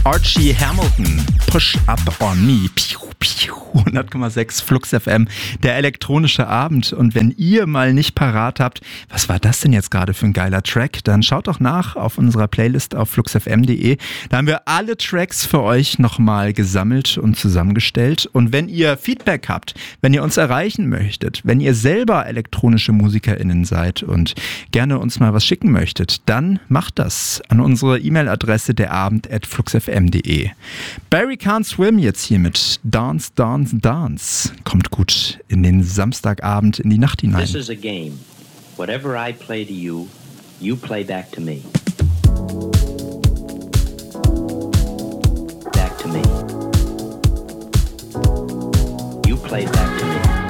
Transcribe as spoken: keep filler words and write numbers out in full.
Archie Hamilton, Push Up On Me, piu, piu, hundert Komma sechs Flux F M, der elektronische Abend. Und wenn ihr mal nicht parat habt, was war das denn jetzt gerade für ein geiler Track, dann schaut doch nach auf unserer Playlist auf flux f m punkt d e. Da haben wir alle Tracks für euch nochmal gesammelt und zusammengestellt. Und wenn ihr Feedback habt, wenn ihr uns erreichen möchtet, wenn ihr selber elektronische MusikerInnen seid und gerne uns mal was schicken möchtet, dann macht das an unsere E-Mail-Adresse derabend at flux f m punkt d e. Barry Can't Swim jetzt hier mit Dance, Dance, Dance. Kommt gut in den Samstagabend, in die Nacht hinein. This is a game. Whatever I play to you, you play back to me. Back to me. You play back